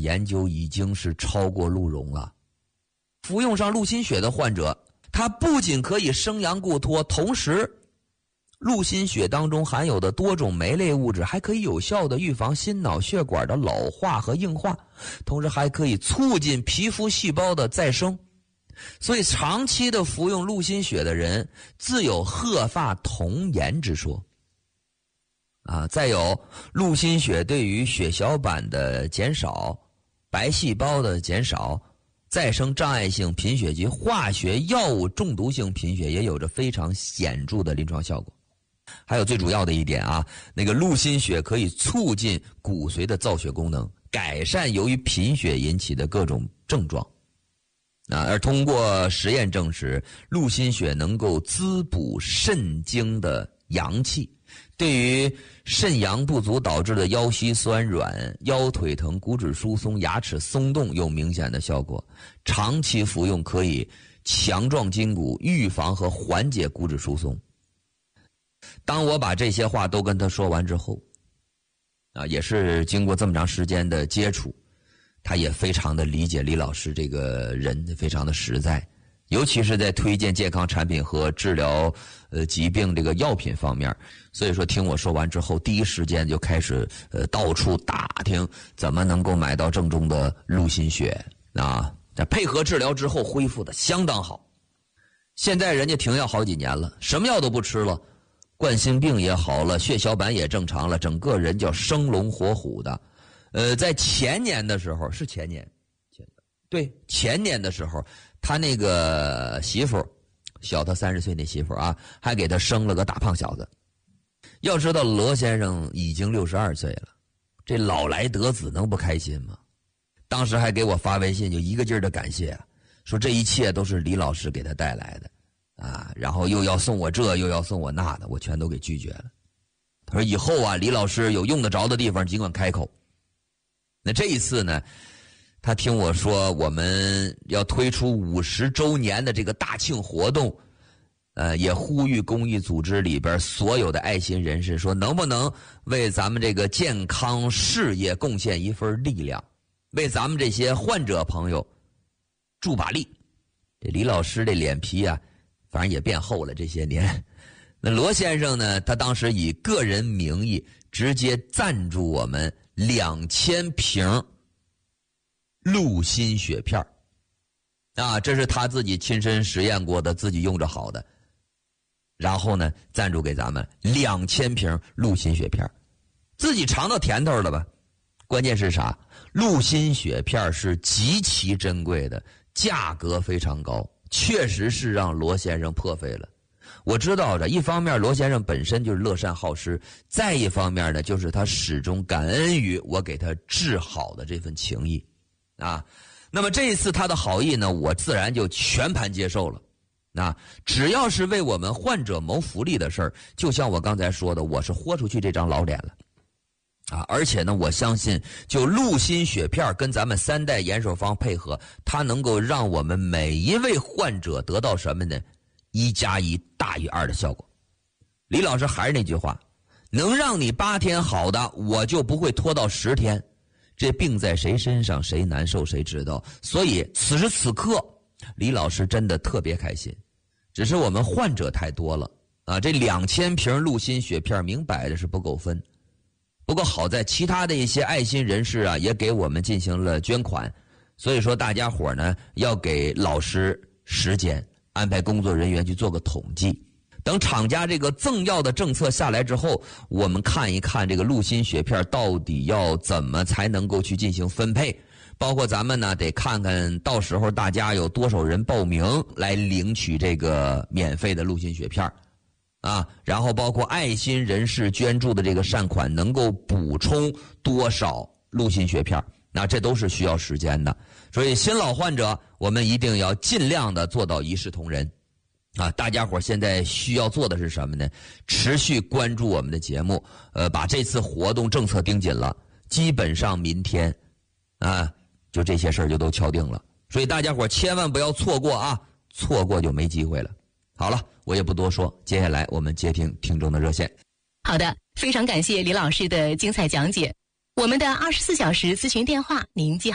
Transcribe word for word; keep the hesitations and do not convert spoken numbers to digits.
研究已经是超过鹿茸了。服用上鹿心血的患者，它不仅可以生阳固脱，同时鹿心血当中含有的多种酶类物质还可以有效的预防心脑血管的老化和硬化，同时还可以促进皮肤细胞的再生。所以长期的服用鹿心血的人自有鹤发童颜之说啊。再有鹿心血对于血小板的减少、白细胞的减少、再生障碍性贫血及化学药物中毒性贫血也有着非常显著的临床效果。还有最主要的一点啊，那个鹿心血可以促进骨髓的造血功能，改善由于贫血引起的各种症状。啊，而通过实验证实，鹿心血能够滋补肾精的阳气，对于肾阳不足导致的腰膝酸软、腰腿疼、骨质疏松、牙齿松动有明显的效果。长期服用可以强壮筋骨，预防和缓解骨质疏松。当我把这些话都跟他说完之后，啊，也是经过这么长时间的接触，他也非常的理解李老师这个人，非常的实在，尤其是在推荐健康产品和治疗呃疾病这个药品方面。所以说听我说完之后，第一时间就开始呃到处打听怎么能够买到正宗的鹿心血啊。在配合治疗之后恢复的相当好，现在人家停药好几年了，什么药都不吃了，冠心病也好了，血小板也正常了，整个人叫生龙活虎的。呃，在前年的时候，是前年，对，前年的时候，他那个媳妇小他三十岁那媳妇啊，还给他生了个大胖小子。要知道罗先生已经六十二岁了，这老来得子能不开心吗？当时还给我发微信，就一个劲儿的感谢，说这一切都是李老师给他带来的啊，然后又要送我这又要送我那的，我全都给拒绝了。他说以后啊，李老师有用得着的地方尽管开口。那这一次呢，他听我说我们要推出五十周年的这个大庆活动，呃，也呼吁公益组织里边所有的爱心人士说，能不能为咱们这个健康事业贡献一份力量，为咱们这些患者朋友助把力。这李老师这脸皮啊，反正也变厚了这些年。那罗先生呢，他当时以个人名义直接赞助我们两千瓶鹿心血片啊，这是他自己亲身实验过的，自己用着好的。然后呢，赞助给咱们两千瓶鹿心血片，自己尝到甜头了吧？关键是啥？鹿心血片是极其珍贵的，价格非常高，确实是让罗先生破费了。我知道的，一方面罗先生本身就是乐善好施，再一方面呢，就是他始终感恩于我给他治好的这份情谊啊。那么这一次他的好意呢，我自然就全盘接受了啊。只要是为我们患者谋福利的事儿，就像我刚才说的，我是豁出去这张老脸了啊。而且呢，我相信就鹿心血片跟咱们三代延寿方配合，它能够让我们每一位患者得到什么呢？一加一大于二的效果。李老师还是那句话，能让你八天好的，我就不会拖到十天。这病在谁身上，谁难受谁知道。所以此时此刻，李老师真的特别开心。只是我们患者太多了啊，这两千瓶鹿心血片明摆的是不够分。不过好在其他的一些爱心人士啊，也给我们进行了捐款。所以说大家伙呢，要给老师时间，安排工作人员去做个统计。等厂家这个赠药的政策下来之后，我们看一看这个鹿心血片到底要怎么才能够去进行分配，包括咱们呢得看看到时候大家有多少人报名来领取这个免费的鹿心血片啊，然后包括爱心人士捐助的这个善款能够补充多少鹿心血片，那这都是需要时间的。所以新老患者我们一定要尽量的做到一视同仁啊！大家伙现在需要做的是什么呢？持续关注我们的节目，呃，把这次活动政策盯紧了，基本上明天啊，就这些事儿就都敲定了。所以大家伙千万不要错过啊，错过就没机会了。好了，我也不多说，接下来我们接听听众的热线。 好的，非常感谢李老师的精彩讲解。我们的二十四小时咨询电话您记好。